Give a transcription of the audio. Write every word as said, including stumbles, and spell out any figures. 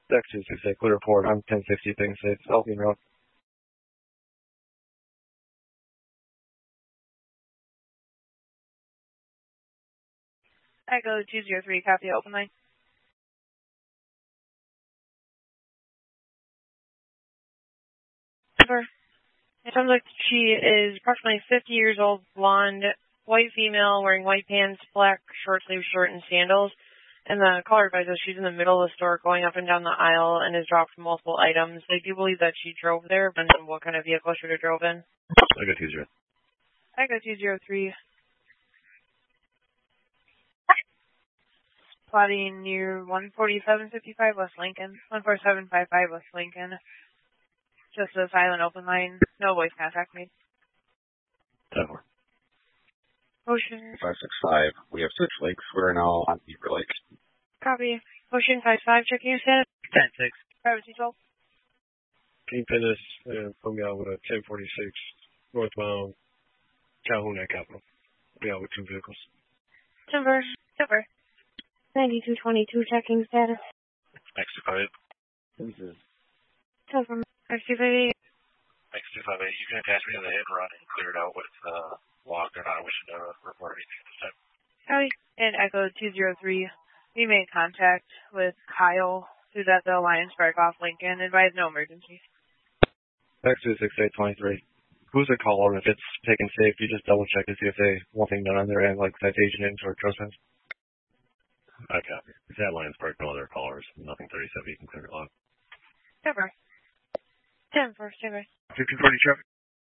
Dex two six eight, clear report. I'm ten sixty, Ping six, Elgin Road. Echo two zero three, copy, open line. Over. It sounds like she is approximately fifty years old, blonde, white female, wearing white pants, black short sleeve shirt, and sandals. And the caller advises she's in the middle of the store going up and down the aisle and has dropped multiple items. They do believe that she drove there, but what kind of vehicle she would have drove in. I got two zero. I got two zero three. Plotting near one forty-seven fifty-five West Lincoln. one four seven five five West Lincoln. Just a silent open line. No voice contact made. ten four. Ocean. five six five. We have six lakes. We're now on Beaver Lake. Copy. Ocean five five, checking your status. ten six. Privacy twelve. Can you pin this and put me out with a ten forty-six northbound Calhoun at Capital? Be out with two vehicles. Timber. Timber. ninety-two twenty-two, checking status. X two five eight. This is Timber. X two five eight. X two five eight. You can attach me to the hit and run and clear it out with uh, logged or not wishing to report anything at this time. Copy. And Echo two zero three. We made contact with Kyle, who's at the Alliance Park off Lincoln. Advise no emergencies. X two six eight twenty-three. Who's the caller? If it's taken safe, you just double check to see if they want anything done on their end, like citation in or trespass. I copy. It's at Lions Park, no other callers. Nothing thirty-seven, you can clear it log. Timber. ten four, Timber. fifty forty traffic.